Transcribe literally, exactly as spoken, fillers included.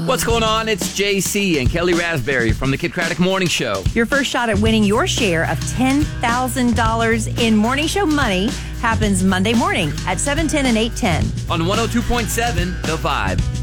What's going on? It's J C and Kelly Raspberry from the Kid Craddock Morning Show. Your first shot at winning your share of ten thousand dollars in Morning Show money happens Monday morning at seven ten and eight ten. On one oh two point seven, The Vibe.